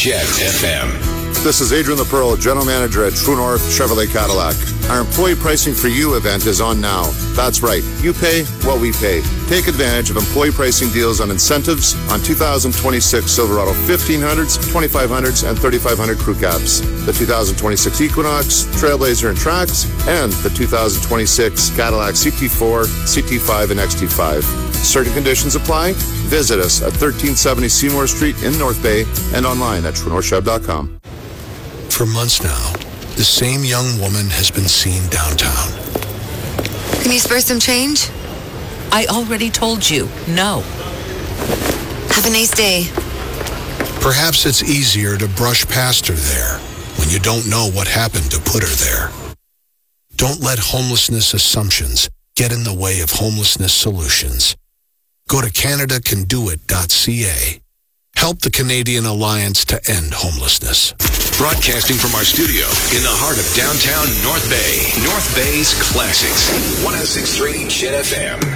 Chet FM. This is Adrian the Pearl, General Manager at True North Chevrolet Cadillac. Our Employee Pricing for You event is on now. That's right. You pay what we pay. Take advantage of employee pricing deals on incentives on 2026 Silverado 1500s, 2500s, and 3500 crew cabs, the 2026 Equinox, Trailblazer, and Trax, and the 2026 Cadillac CT4, CT5, and XT5. Certain conditions apply. Visit us at 1370 Seymour Street in North Bay and online at TrueNorthChev.com. For months now, the same young woman has been seen downtown. Can you spare some change? I already told you, no. Have a nice day. Perhaps it's easier to brush past her there when you don't know what happened to put her there. Don't let homelessness assumptions get in the way of homelessness solutions. Go to CanadaCanDoIt.ca. Help the Canadian Alliance to end homelessness. Broadcasting from our studio in the heart of downtown North Bay. North Bay's Classics. 106.3 Chet FM.